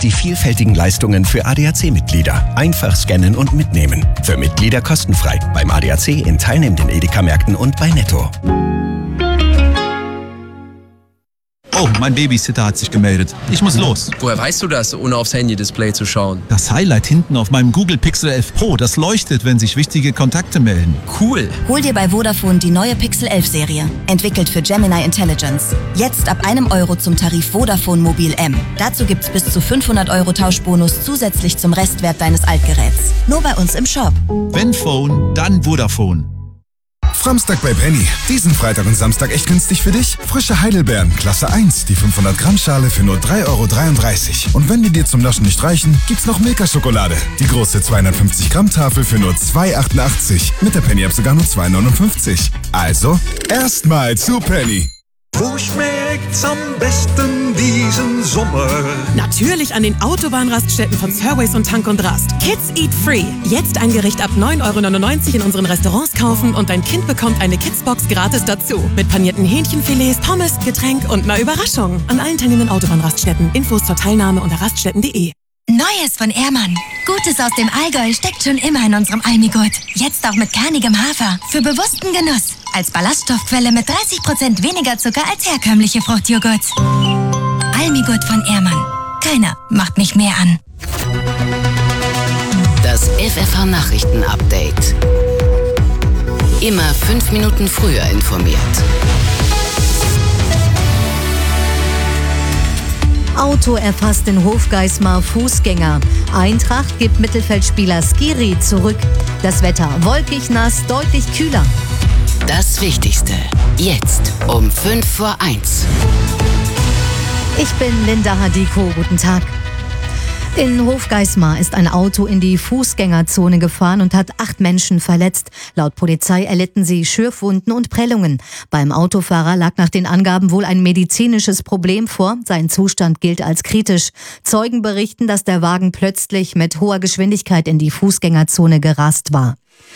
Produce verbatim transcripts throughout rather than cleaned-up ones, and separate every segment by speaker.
Speaker 1: Jetzt die vielfältigen Leistungen für A D A C-Mitglieder. Einfach scannen und mitnehmen. Für Mitglieder kostenfrei. Beim A D A C in teilnehmenden Edeka-Märkten und bei Netto.
Speaker 2: Oh, mein Babysitter hat sich gemeldet. Ich muss los.
Speaker 3: Woher weißt du das, ohne aufs Handy-Display zu schauen?
Speaker 2: Das Highlight hinten auf meinem Google Pixel elf Pro, das leuchtet, wenn sich wichtige Kontakte melden.
Speaker 3: Cool.
Speaker 4: Hol dir bei Vodafone die neue Pixel elf Serie. Entwickelt für Gemini Intelligence. Jetzt ab einem Euro zum Tarif Vodafone Mobil M. Dazu gibt's bis zu fünfhundert Euro Tauschbonus zusätzlich zum Restwert deines Altgeräts. Nur bei uns im Shop.
Speaker 2: Wenn Phone, dann Vodafone.
Speaker 5: Framstag bei Penny. Diesen Freitag und Samstag echt günstig für dich? Frische Heidelbeeren, Klasse eins, die fünfhundert Gramm Schale für nur drei Euro dreiunddreißig. Und wenn die dir zum Naschen nicht reichen, gibt's noch Milka-Schokolade. Die große zweihundertfünfzig Gramm Tafel für nur zwei Euro achtundachtzig. Mit der Penny-App sogar nur zwei Euro neunundfünfzig. Also, erstmal zu Penny.
Speaker 6: Wo schmeckt's am besten diesen Sommer?
Speaker 7: Natürlich an den Autobahnraststätten von Surways und Tank und Rast. Kids Eat Free. Jetzt ein Gericht ab neun Euro neunundneunzig in unseren Restaurants kaufen und dein Kind bekommt eine Kidsbox gratis dazu. Mit panierten Hähnchenfilets, Pommes, Getränk und einer Überraschung. An allen teilnehmenden Autobahnraststätten. Infos zur Teilnahme unter raststätten punkt de.
Speaker 8: Neues von Ehrmann. Gutes aus dem Allgäu steckt schon immer in unserem Almigurt. Jetzt auch mit kernigem Hafer. Für bewussten Genuss. Als Ballaststoffquelle mit dreißig Prozent weniger Zucker als herkömmliche Fruchtjoghurt. Almigurt von Ehrmann. Keiner macht mich mehr an.
Speaker 9: Das F F H-Nachrichten-Update. Immer fünf Minuten früher informiert.
Speaker 10: Auto erfasst in Hofgeismar Fußgänger. Eintracht gibt Mittelfeldspieler Skiri zurück. Das Wetter wolkig, nass, deutlich kühler.
Speaker 9: Das Wichtigste. Jetzt um fünf vor eins.
Speaker 10: Ich bin Linda Hadiko. Guten Tag. In Hofgeismar ist ein Auto in die Fußgängerzone gefahren und hat acht Menschen verletzt. Laut Polizei erlitten sie Schürfwunden und Prellungen. Beim Autofahrer lag nach den Angaben wohl ein medizinisches Problem vor. Sein Zustand gilt als kritisch. Zeugen berichten, dass der Wagen plötzlich mit hoher Geschwindigkeit in die Fußgängerzone gerast war.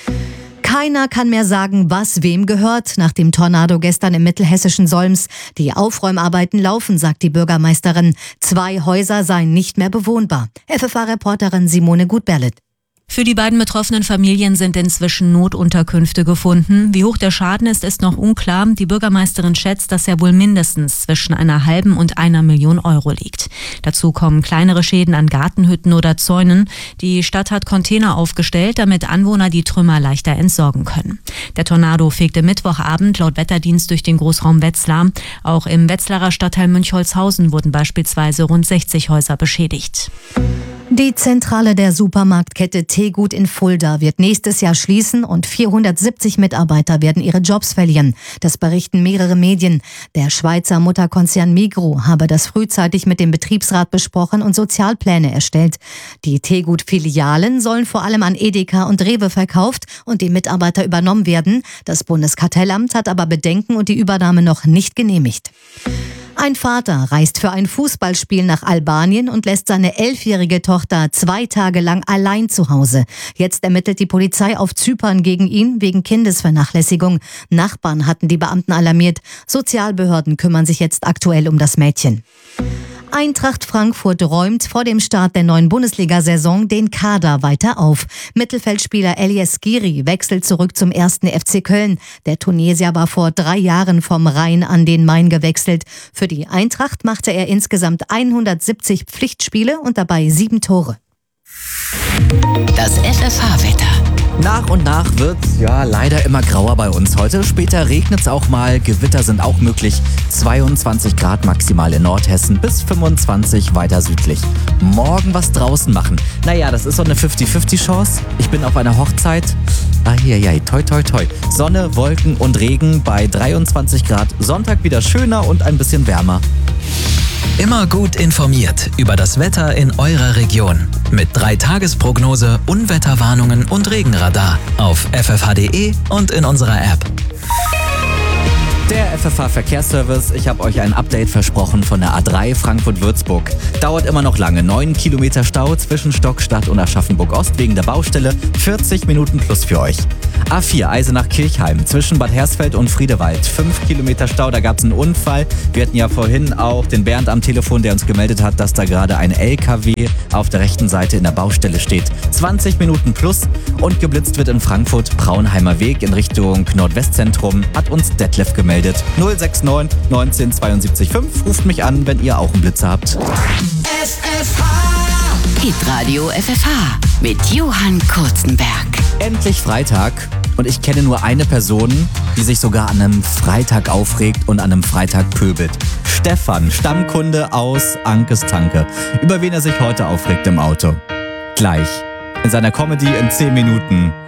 Speaker 10: Keiner kann mehr sagen, was wem gehört, nach dem Tornado gestern im mittelhessischen Solms. Die Aufräumarbeiten laufen, sagt die Bürgermeisterin. Zwei Häuser seien nicht mehr bewohnbar. F F A-Reporterin Simone Gutberlet.
Speaker 11: Für die beiden betroffenen Familien sind inzwischen Notunterkünfte gefunden. Wie hoch der Schaden ist, ist noch unklar. Die Bürgermeisterin schätzt, dass er wohl mindestens zwischen einer halben und einer Million Euro liegt. Dazu kommen kleinere Schäden an Gartenhütten oder Zäunen. Die Stadt hat Container aufgestellt, damit Anwohner die Trümmer leichter entsorgen können. Der Tornado fegte Mittwochabend laut Wetterdienst durch den Großraum Wetzlar. Auch im Wetzlarer Stadtteil Münchholzhausen wurden beispielsweise rund sechzig Häuser beschädigt.
Speaker 10: Die Zentrale der Supermarktkette Tegut in Fulda wird nächstes Jahr schließen und vierhundertsiebzig Mitarbeiter werden ihre Jobs verlieren. Das berichten mehrere Medien. Der Schweizer Mutterkonzern Migros habe das frühzeitig mit dem Betriebsrat besprochen und Sozialpläne erstellt. Die Tegut-Filialen sollen vor allem an Edeka und Rewe verkauft und die Mitarbeiter übernommen werden. Das Bundeskartellamt hat aber Bedenken und die Übernahme noch nicht genehmigt. Ein Vater reist für ein Fußballspiel nach Albanien und lässt seine elfjährige Tochter zwei Tage lang allein zu Hause. Jetzt ermittelt die Polizei auf Zypern gegen ihn wegen Kindesvernachlässigung. Nachbarn hatten die Beamten alarmiert. Sozialbehörden kümmern sich jetzt aktuell um das Mädchen. Eintracht Frankfurt räumt vor dem Start der neuen Bundesliga-Saison den Kader weiter auf. Mittelfeldspieler Elias Skiri wechselt zurück zum ersten F C Köln. Der Tunesier war vor drei Jahren vom Rhein an den Main gewechselt. Für die Eintracht machte er insgesamt hundertsiebzig Pflichtspiele und dabei sieben Tore.
Speaker 9: Das F F H-Wetter.
Speaker 12: Nach und nach wird's ja leider immer grauer bei uns heute. Später regnet's auch mal, Gewitter sind auch möglich. zweiundzwanzig Grad maximal in Nordhessen bis fünfundzwanzig weiter südlich. Morgen was draußen machen. Naja, das ist so eine fünfzig fünfzig Chance. Ich bin auf einer Hochzeit. Eieiei, toi toi toi. Sonne, Wolken und Regen bei dreiundzwanzig Grad. Sonntag wieder schöner und ein bisschen wärmer.
Speaker 13: Immer gut informiert über das Wetter in eurer Region. Mit drei Tagesprognose, Unwetterwarnungen und Regenradar auf f f h punkt d e und in unserer App.
Speaker 12: Der F F H-Verkehrsservice, ich habe euch ein Update versprochen von der A drei Frankfurt-Würzburg. Dauert immer noch lange, neun Kilometer Stau zwischen Stockstadt und Aschaffenburg-Ost wegen der Baustelle, vierzig Minuten plus für euch. A vier Eisenach-Kirchheim zwischen Bad Hersfeld und Friedewald, fünf Kilometer Stau, da gab es einen Unfall. Wir hatten ja vorhin auch den Bernd am Telefon, der uns gemeldet hat, dass da gerade ein L K W auf der rechten Seite in der Baustelle steht. zwanzig Minuten plus und geblitzt wird in Frankfurt Braunheimer Weg in Richtung Nordwestzentrum, hat uns Detlef gemeldet. null sechs neun neunzehn zweiundsiebzig fünf. Ruft mich an, wenn ihr auch einen Blitzer habt.
Speaker 9: F F H Hitradio F F H mit Johann Kurzenberg.
Speaker 12: Endlich Freitag und ich kenne nur eine Person, die sich sogar an einem Freitag aufregt und an einem Freitag pöbelt. Stefan, Stammkunde aus Ankes Tanke. Über wen er sich heute aufregt im Auto. Gleich. In seiner Comedy in zehn Minuten.